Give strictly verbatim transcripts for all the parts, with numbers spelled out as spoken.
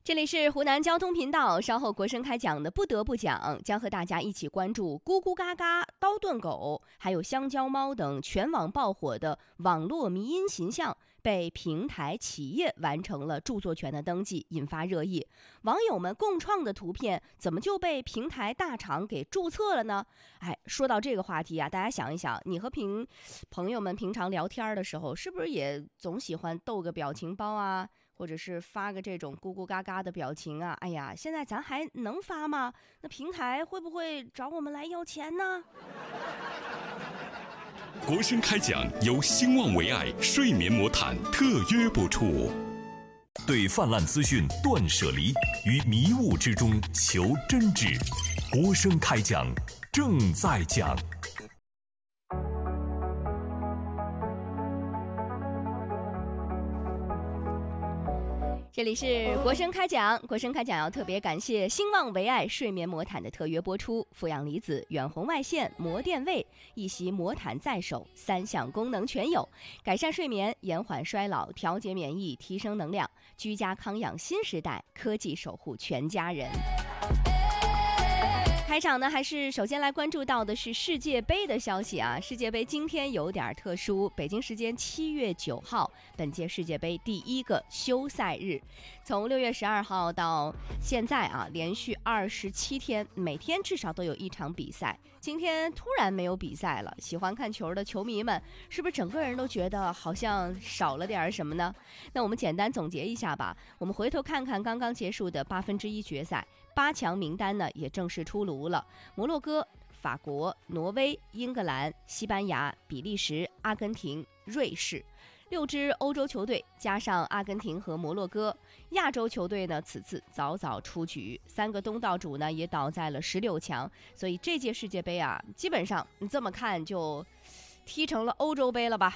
这里是湖南交通频道，稍后国声开讲的不得不讲，将和大家一起关注咕咕嘎嘎、刀盾狗还有香蕉猫等全网爆火的网络迷因形象被平台企业完成了著作权的登记，引发热议。网友们共创的图片怎么就被平台大厂给注册了呢？哎，说到这个话题啊，大家想一想，你和平朋友们平常聊天的时候，是不是也总喜欢逗个表情包啊？或者是发个这种咕咕嘎嘎的表情啊，哎呀，现在咱还能发吗？那平台会不会找我们来要钱呢？ 国声开讲由兴旺为爱睡眠魔毯特约播出。对泛滥资讯断舍离，于迷雾之中求真挚。国声开讲正在讲。 这里是国声开讲，国声开讲要特别感谢兴旺为爱睡眠魔毯的特约播出，负氧离子、远红外线、膜电位，一袭魔毯在手，三项功能全有，改善睡眠，延缓衰老，调节免疫，提升能量，居家康养新时代，科技守护全家人。开场呢，还是首先来关注到的是世界杯的消息啊。世界杯今天有点特殊，北京时间七月九号，本届世界杯第一个休赛日，从六月十二号到现在啊，连续二十七天，每天至少都有一场比赛。今天突然没有比赛了，喜欢看球的球迷们是不是整个人都觉得好像少了点什么呢？那我们简单总结一下吧。我们回头看看刚刚结束的八分之一决赛，八强名单呢也正式出炉了。摩洛哥、法国、挪威、英格兰、西班牙、比利时、阿根廷、瑞士。六支欧洲球队加上阿根廷和摩洛哥，亚洲球队呢此次早早出局，三个东道主呢也倒在了十六强，所以这届世界杯啊，基本上你这么看就踢成了欧洲杯了吧。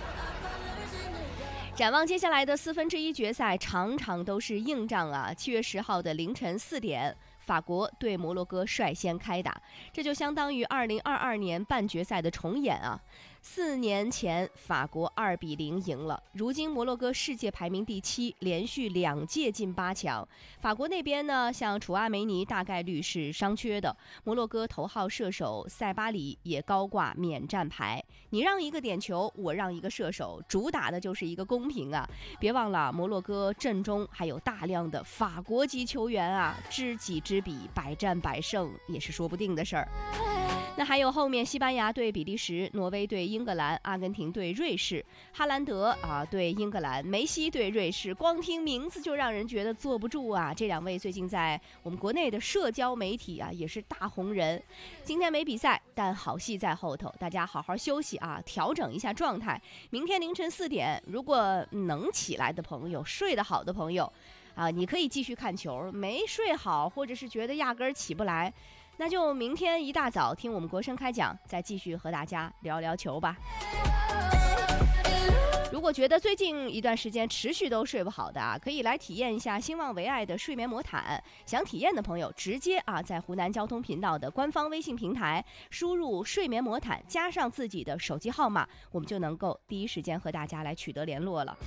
展望接下来的四分之一决赛，场场都是硬仗啊！七月十号的凌晨四点，法国对摩洛哥率先开打，这就相当于二零二二年半决赛的重演啊！四年前法国二比零赢了，如今摩洛哥世界排名第七，连续两届进八强。法国那边呢，像楚阿梅尼大概率是伤缺的，摩洛哥头号射手塞巴里也高挂免战牌。你让一个点球，我让一个射手，主打的就是一个公平啊！别忘了，摩洛哥阵中还有大量的法国籍球员啊，知己知彼，百战百胜也是说不定的事儿。那还有后面西班牙对比利时，挪威对英格兰，阿根廷对瑞士，哈兰德啊对英格兰，梅西对瑞士，光听名字就让人觉得坐不住啊！这两位最近在我们国内的社交媒体啊也是大红人。今天没比赛，但好戏在后头，大家好好休息啊，调整一下状态。明天凌晨四点，如果能起来的朋友，睡得好的朋友啊，你可以继续看球；没睡好，或者是觉得压根儿起不来，那就明天一大早听我们国声开讲，再继续和大家聊聊球吧。如果觉得最近一段时间持续都睡不好的啊，可以来体验一下兴旺为爱的睡眠魔毯。想体验的朋友，直接啊在湖南交通频道的官方微信平台输入睡眠魔毯，加上自己的手机号码，我们就能够第一时间和大家来取得联络了。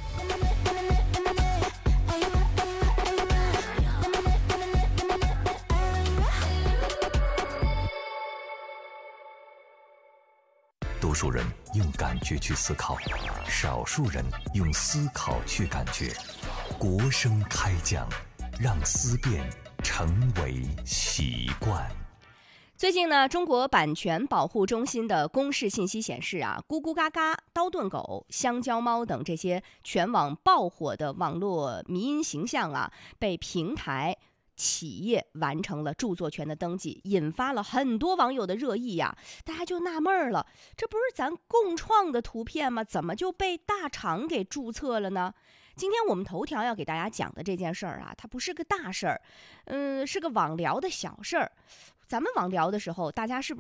多数人用感觉去思考，少数人用思考去感觉。国声开讲，让思辨成为习惯。 最近呢，中国版权保护中心的公示信息显示啊，咕咕嘎嘎、刀盾狗、香蕉猫等这些全网爆火的网络迷因形象啊，被平台企业完成了著作权的登记，引发了很多网友的热议呀、啊。大家就纳闷了，这不是咱共创的图片吗？怎么就被大厂给注册了呢？今天我们头条要给大家讲的这件事儿啊，它不是个大事儿，嗯，是个网聊的小事儿。咱们网聊的时候，大家是不是